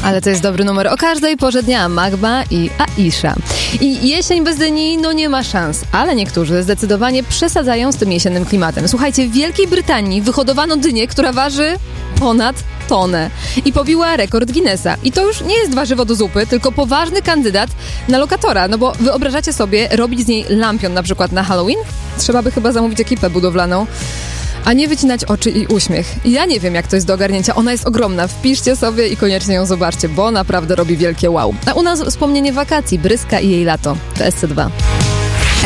Ale to jest dobry numer o każdej porze dnia. Magma i Aisha. I jesień bez dyni, no nie ma szans. Ale niektórzy zdecydowanie przesadzają z tym jesiennym klimatem. Słuchajcie, w Wielkiej Brytanii wyhodowano dynię, która waży ponad tonę i pobiła rekord Guinnessa. I to już nie jest warzywo do zupy, tylko poważny kandydat na lokatora. No bo wyobrażacie sobie robić z niej lampion na przykład na Halloween? Trzeba by chyba zamówić ekipę budowlaną, a nie wycinać oczy i uśmiech. Ja nie wiem, jak to jest do ogarnięcia. Ona jest ogromna. Wpiszcie sobie i koniecznie ją zobaczcie, bo naprawdę robi wielkie wow. A u nas wspomnienie wakacji, Bryska i jej lato. To SC2.